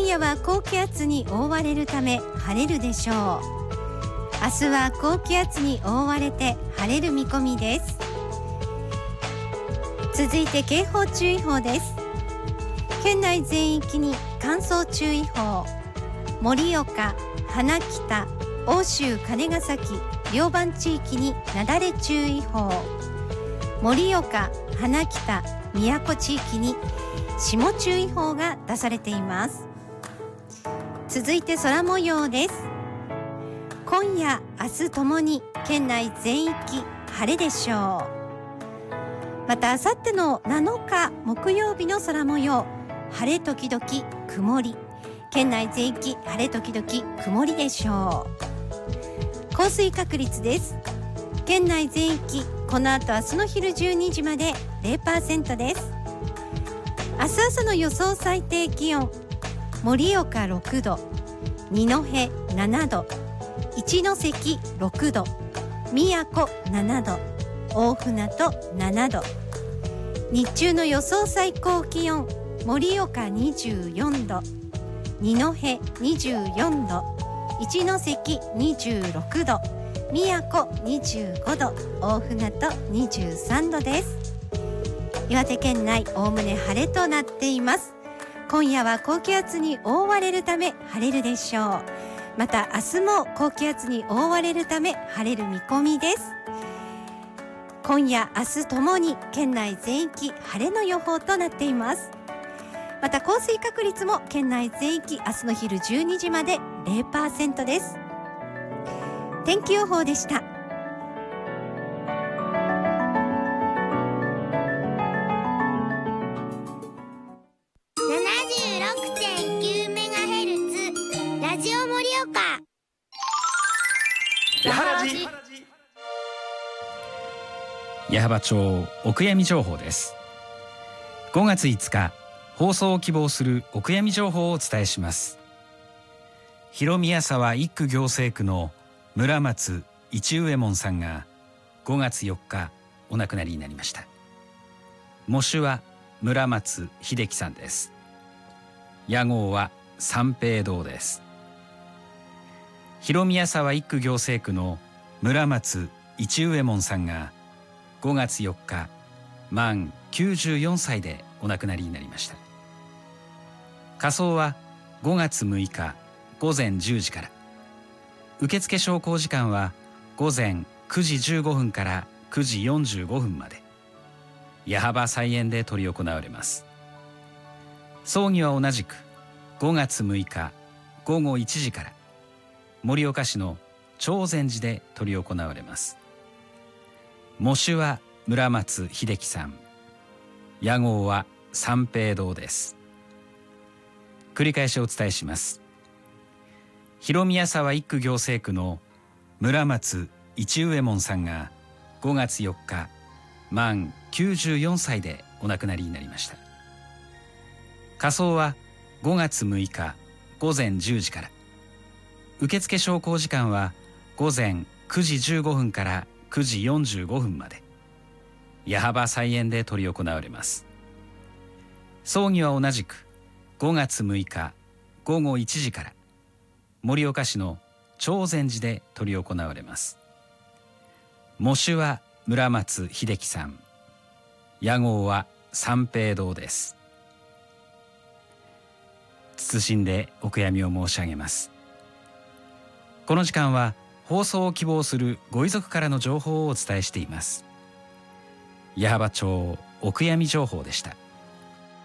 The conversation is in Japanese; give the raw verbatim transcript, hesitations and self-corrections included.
夜は高気圧に覆われるため晴れるでしょう。明日は高気圧に覆われて晴れる見込みです。続いて警報注意報です。県内全域に乾燥注意報、盛岡、花北、奥州、金ヶ崎両番地域に雪崩注意報、盛岡、花北、宮古地域に霜注意報が出されています。続いて空模様です。今夜明日ともに県内全域晴れでしょう。また明後日のなのか木曜日の空模様、晴れ時々曇り、県内全域晴れ時々曇りでしょう。降水確率です。県内全域この後明日の昼じゅうにじまで ゼロパーセント です。明日朝の予想最低気温、盛岡ろくど、二戸ななど、一関ろくど、宮古ななど、大船渡ななど。日中の予想最高気温、盛岡にじゅうよんど、二戸にじゅうよんど、一関にじゅうろくど、宮古にじゅうごど、大船渡にじゅうさんどです。岩手県内おおむね晴れとなっています。今夜は高気圧に覆われるため晴れるでしょう。また明日も高気圧に覆われるため晴れる見込みです。今夜明日ともに県内全域晴れの予報となっています。また降水確率も県内全域明日の昼じゅうにじまで ゼロパーセント です。天気予報でした。 矢巾町お悔やみ情報です。ごがついつか放送を希望するお悔やみ情報をお伝えします。広宮沢一区行政区の村松一右衛門さんがごがつよっかお亡くなりになりました。喪主は村松秀樹さんです。屋号は三平堂です。広宮沢一区行政区の村松一右衛門さんがごがつよっか満きゅうじゅうよんさいでお亡くなりになりました。火葬はごがつむいかごぜんじゅうじから、受付昇降時間はごぜんくじじゅうごふんからくじよんじゅうごふんまで、矢巾菜園で執り行われます。葬儀は同じくごがつむいかごごいちじから盛岡市の長禅寺で執り行われます。喪主は村松秀樹さん、屋号は三平堂です。繰り返しお伝えします。広宮沢一区行政区の村松一右衛門さんがごがつよっか満きゅうじゅうよんさいでお亡くなりになりました。火葬はごがつむいかごぜんじゅうじから、受付昇降時間はごぜんくじじゅうごふんからくじよんじゅうごふんまで、矢巾菜園で執り行われます。葬儀は同じくごがつむいかごごいちじから盛岡市の長禅寺で執り行われます。喪主は村松秀樹さん、屋号は三平堂です。謹んでお悔やみを申し上げます。この時間は放送を希望するご遺族からの情報をお伝えしています。矢巾町お悔やみ情報でした。